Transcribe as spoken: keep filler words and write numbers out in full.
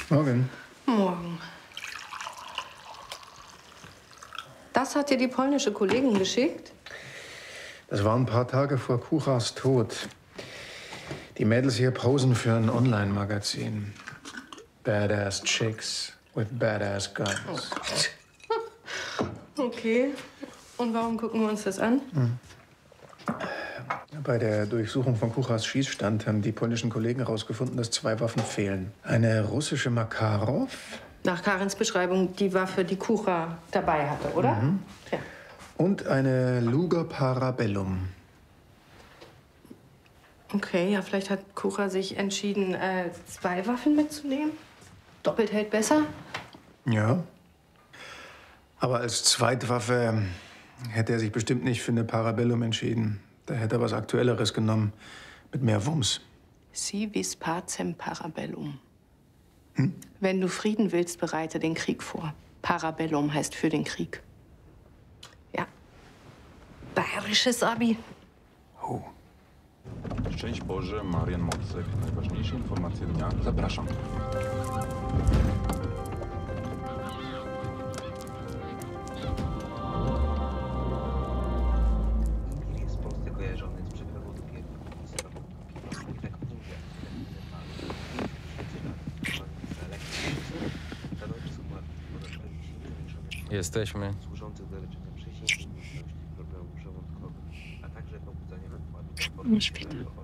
Morgen. Morgen. Das hat dir die polnische Kollegin geschickt? Das war ein paar Tage vor Kuchas Tod. Die Mädels hier posen für ein Online-Magazin. Badass Chicks with Badass Guns. Oh. Okay. Und warum gucken wir uns das an? Hm. Bei der Durchsuchung von Kuchas Schießstand haben die polnischen Kollegen herausgefunden, dass zwei Waffen fehlen. Eine russische Makarov. Nach Karins Beschreibung die Waffe, die Kucha dabei hatte, oder? Mhm. Ja. Und eine Luger Parabellum. Okay, ja, vielleicht hat Kucha sich entschieden, äh, zwei Waffen mitzunehmen. Doppelt hält besser. Ja. Aber als Zweitwaffe hätte er sich bestimmt nicht für eine Parabellum entschieden. Da hätte er was Aktuelleres genommen, mit mehr Wumms. Si vis pacem parabellum. Hm? Wenn du Frieden willst, bereite den Krieg vor. Parabellum heißt für den Krieg. Ja. Bayerisches Abi. Oh. Szczęść Boże, Marian Mocek. Najważniejsze informacje dnia. Zapraszam. Jest w Polsce kojarzony z przeprawą do pierdolenia. I tak mówię. Jesteśmy. Służących do leczenia przeziębień, problemów żołądkowych, a także pobudzania układu Nie świetnie.